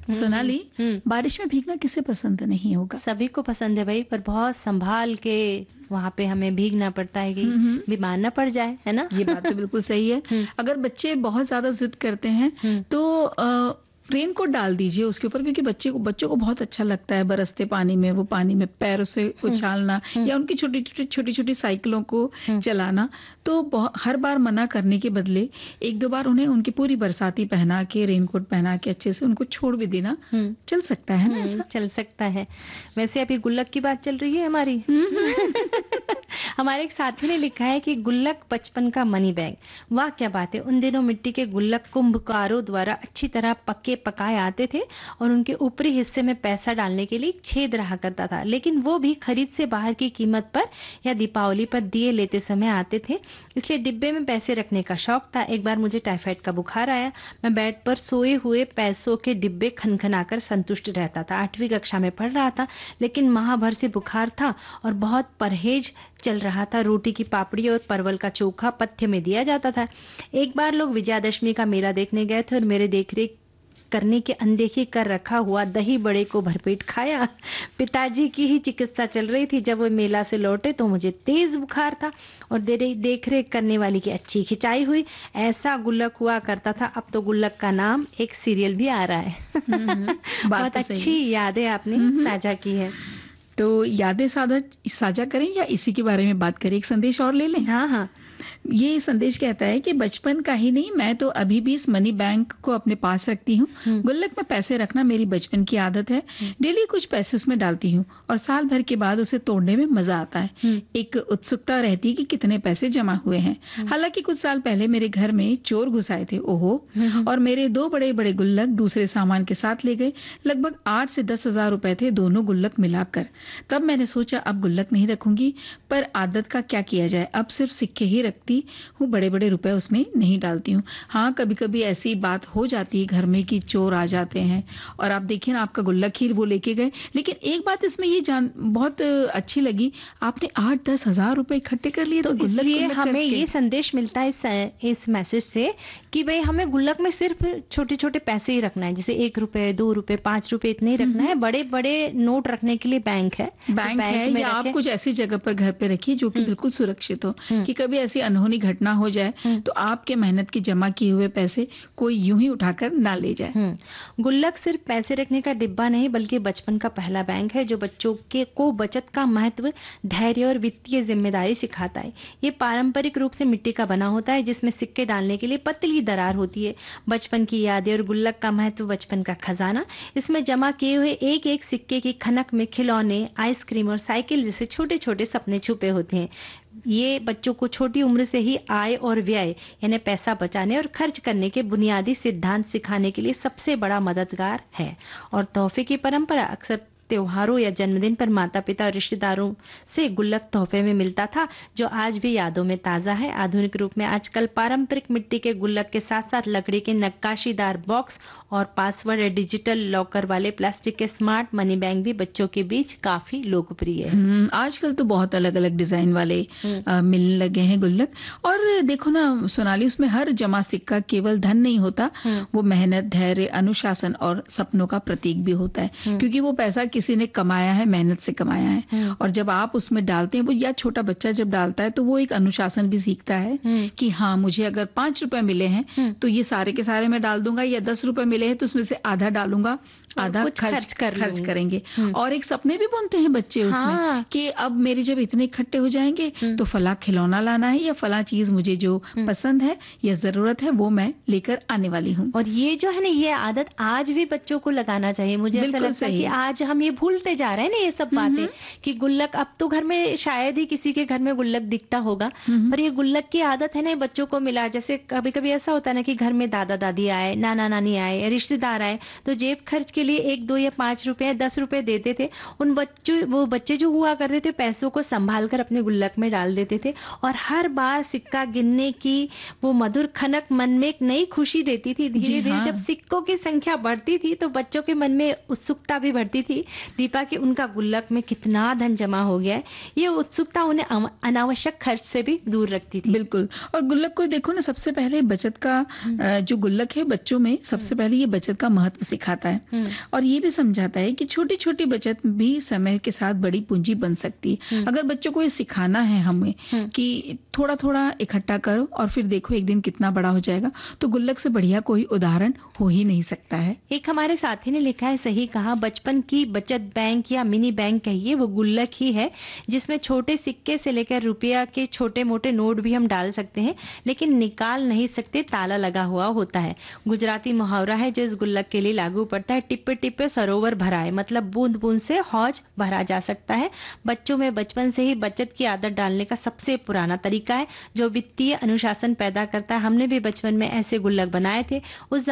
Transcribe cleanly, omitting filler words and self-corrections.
सोनाली, बारिश में भीगना किसे पसंद नहीं होगा? सभी को पसंद है भाई, पर बहुत संभाल के वहाँ पे हमें भीगना पड़ता है कि बीमार ना पड़ जाए, है ना? ये बात तो बिल्कुल सही है। अगर बच्चे बहुत ज्यादा जिद करते हैं तो रेन कोट डाल दीजिए उसके ऊपर, क्योंकि बच्चों को बहुत अच्छा लगता है बरसते पानी में वो पानी में पैरों से उछालना या उनकी छोटी छोटी साइकिलों को चलाना। तो हर बार मना करने के बदले एक दो बार उन्हें उनकी पूरी बरसाती पहना के, रेन कोट पहना के अच्छे से उनको छोड़ भी देना चल सकता है ना? ऐसा चल सकता है। वैसे अभी गुल्लक की बात चल रही है हमारी। हमारे एक साथी ने लिखा है कि गुल्लक बचपन का मनी बैग। वाह क्या बात है। उन दिनों मिट्टी के गुल्लक कुंभकारों द्वारा अच्छी तरह पकाए आते थे और उनके ऊपरी हिस्से में पैसा डालने के लिए छेद रहा करता था, लेकिन वो भी खरीद से बाहर की कीमत पर या दीपावली पर दिए लेते समय आते थे, इसलिए डिब्बे में पैसे रखने का शौक था। एक बार मुझे टाइफाइड का बुखार आया। मैं बेड पर सोए हुए पैसों के डिब्बे खनखनाकर संतुष्ट रहता था। 8वीं कक्षा में पढ़ रहा था, लेकिन माह भर से बुखार था और बहुत परहेज चल रहा था। रोटी की पापड़ी और परवल का चोखा पथ्य में दिया जाता था। एक बार लोग विजयादशमी का मेला देखने गए थे और मेरे देखरेख करने की अनदेखी कर रखा हुआ दही बड़े को भरपेट खाया। पिताजी की ही चिकित्सा चल रही थी। जब वो मेला से लौटे तो मुझे तेज बुखार था और देखरेख करने वाली की अच्छी खिंचाई हुई। ऐसा गुल्लक हुआ करता था। अब तो गुल्लक का नाम एक सीरियल भी आ रहा है। बहुत अच्छी यादें आपने साझा की है। तो यादें साझा करें या इसी के बारे में बात करें? एक संदेश और ले लें। हाँ। ये संदेश कहता है कि बचपन का ही नहीं, मैं तो अभी भी इस मनी बैंक को अपने पास रखती हूँ। गुल्लक में पैसे रखना मेरी बचपन की आदत है। डेली कुछ पैसे उसमें डालती हूँ और साल भर के बाद उसे तोड़ने में मजा आता है। एक उत्सुकता रहती है कि कितने पैसे जमा हुए हैं। हालांकि कुछ साल पहले मेरे घर में चोर घुस आए थे, ओहो, और मेरे 2 बड़े बड़े गुल्लक दूसरे सामान के साथ ले गए। लगभग 8 से 10 हजार रुपए थे दोनों गुल्लक मिलाकर। तब मैंने सोचा अब गुल्लक नहीं रखूंगी, पर आदत का क्या किया जाए, अब सिर्फ सिक्के ही रखती हूँ, बड़े बड़े रुपए उसमें नहीं डालती हूँ। हाँ, कभी कभी ऐसी बात हो जाती है घर में कि चोर आ जाते हैं और आप देखिए ना, आपका गुल्लक ही वो लेके गए। लेकिन एक बात इसमें ये बहुत अच्छी लगी, आपने 8-10 हजार रुपए इकट्ठे कर लिए। तो गुल्लक हमें ये संदेश मिलता है इस मैसेज से कि भाई हमें गुल्लक में सिर्फ छोटे छोटे पैसे ही रखना है, जैसे 1 रुपए, 2 रुपए, 5 रुपए, इतने ही रखना है। बड़े बड़े नोट रखने के लिए बैंक है या आप कुछ ऐसी जगह पर घर पे रखिए जो कि बिल्कुल सुरक्षित हो, कि कभी ऐसी अनहोनी घटना हो जाए तो आपके मेहनत की जमा किए हुए पैसे कोई यूं ही उठाकर ना ले जाए। गुल्लक सिर्फ पैसे रखने का डिब्बा नहीं, बल्कि बचपन का पहला बैंक है जो बच्चों को बचत का महत्व, धैर्य और वित्तीय जिम्मेदारी सिखाता है। ये पारंपरिक रूप से मिट्टी का बना होता है, जिसमें सिक्के डालने के लिए पतली दरार होती है। बचपन की यादें और गुल्लक का महत्व, बचपन का खजाना। इसमें जमा किए हुए एक एक सिक्के की खनक में खिलौने, आइसक्रीम और साइकिल जैसे छोटे छोटे सपने छुपे होते हैं। ये बच्चों को छोटी उम्र से ही आय और व्यय यानी पैसा बचाने और खर्च करने के बुनियादी सिद्धांत सिखाने के लिए सबसे बड़ा मददगार है। और तोहफे की परंपरा अक्सर त्योहारों या जन्मदिन पर माता पिता और रिश्तेदारों से गुल्लक तोहफे में मिलता था, जो आज भी यादों में ताजा है। आधुनिक रूप में आजकल पारंपरिक मिट्टी के गुल्लक के साथ साथ लकड़ी के नक्काशीदार बॉक्स और पासवर्ड या डिजिटल लॉकर वाले प्लास्टिक के स्मार्ट मनी बैंक भी बच्चों के बीच काफी लोकप्रिय है। आजकल तो बहुत अलग अलग डिजाइन वाले मिलने लगे हैं गुल्लक। और देखो ना सोनाली, उसमें हर जमा सिक्का केवल धन नहीं होता, वो मेहनत, धैर्य, अनुशासन और सपनों का प्रतीक भी होता है, क्योंकि वो पैसा किसी ने कमाया है, मेहनत से कमाया है। और जब आप उसमें डालते हैं, वो या छोटा बच्चा जब डालता है तो वो एक अनुशासन भी सीखता है कि हाँ, मुझे अगर 5 रुपए मिले हैं तो ये सारे के सारे मैं डाल दूंगा, या 10 रुपए मिले हैं तो उसमें से आधा डालूंगा, आधा खर्च करेंगे। और एक सपने भी बुनते हैं बच्चे उसमें कि अब मेरे जब इतने इकट्ठे हो जाएंगे तो फला खिलौना लाना है या फला चीज मुझे जो पसंद है या जरूरत है वो मैं लेकर आने वाली हूँ। और ये जो है ना, ये आदत आज भी बच्चों को लगाना चाहिए। मुझे ऐसा लगता है कि आज हम ये भूलते जा रहे हैं ना ये सब बातें, कि गुल्लक, अब तो घर में शायद ही किसी के घर में गुल्लक दिखता होगा, पर ये गुल्लक की आदत है ना बच्चों को मिला। जैसे कभी कभी ऐसा होता है ना कि घर में दादा दादी आए, नाना नानी आए, रिश्तेदार आए, तो जेब खर्च के लिए 1, 2 या 5 रुपए, 10 रुपए देते थे। वो बच्चे जो हुआ करते थे, पैसों को संभाल कर अपने गुल्लक में डाल देते थे, और हर बार सिक्का गिनने की वो मधुर खनक मन में एक नई खुशी देती थी। धीरे धीरे जब सिक्कों की संख्या बढ़ती थी तो बच्चों के मन में उत्सुकता भी बढ़ती थी दीपा कि उनका गुल्लक में कितना धन जमा हो गया है। ये उत्सुकता उन्हें अनावश्यक खर्च से भी दूर रखती थी। बिल्कुल। और गुल्लक को देखो ना, सबसे पहले बचत का जो गुल्लक है बच्चों में सबसे पहले ये बचत का महत्व सिखाता है और ये भी समझाता है कि छोटी छोटी बचत भी समय के साथ बड़ी पूंजी बन सकती है। अगर बच्चों को ये सिखाना है हमें कि थोड़ा थोड़ा इकट्ठा करो और फिर देखो एक दिन कितना बड़ा हो जाएगा, तो गुल्लक से बढ़िया कोई उदाहरण हो ही नहीं सकता है। एक हमारे साथी ने लिखा है, सही कहा, बचपन की बचत बैंक या मिनी बैंक कहिए, वो गुल्लक ही है जिसमें छोटे सिक्के से लेकर रुपया के छोटे मोटे नोट भी हम डाल सकते हैं, लेकिन निकाल नहीं सकते, ताला लगा हुआ होता है। गुजराती मुहावरा है जो इस गुल्लक के लिए लागू पड़ता है, टिप्पे टिप्पे सरोवर भराए, मतलब बूंद बूंद से हौज भरा जा सकता है। बच्चों में बचपन से ही बचत की आदत डालने का सबसे पुराना तरीका है जो वित्तीय अनुशासन पैदा करता है। हमने भी बचपन में ऐसे गुल्लक बनाए थे। उस